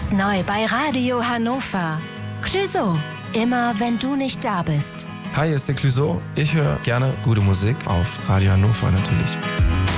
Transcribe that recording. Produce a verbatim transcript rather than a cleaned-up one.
Jetzt neu bei Radio Hannover. Clouseau, immer wenn du nicht da bist. Hi, hier ist der Clouseau. Ich höre gerne gute Musik auf Radio Hannover natürlich.